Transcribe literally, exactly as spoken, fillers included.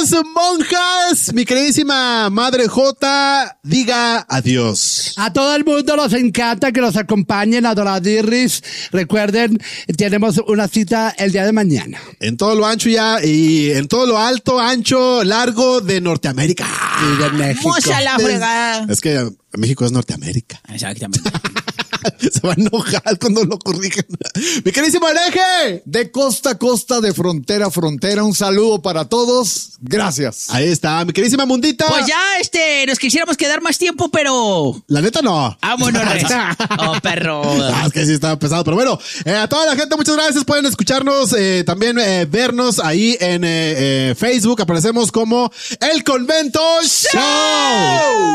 las monjas, mi queridísima Madre J, diga adiós. A todo el mundo nos encanta que nos acompañen a Doradirris. Recuerden, tenemos una cita el día de mañana. En todo lo ancho ya y en todo lo alto, ancho, largo de Norteamérica. Y de México. Mocha la fregada. Es que México es Norteamérica. Exactamente. Se va a enojar cuando lo corrigen. Mi queridísimo Hereje. De costa a costa, de frontera a frontera, un saludo para todos. Gracias. Ahí está, mi queridísima Mundita. Pues ya, este, nos quisiéramos quedar más tiempo, pero... La neta no. Vámonos, oh, perro. Ah, es que sí estaba pesado, pero bueno, eh, a toda la gente muchas gracias, pueden escucharnos, eh, también eh, vernos ahí en eh, eh, Facebook, aparecemos como El Convento Show.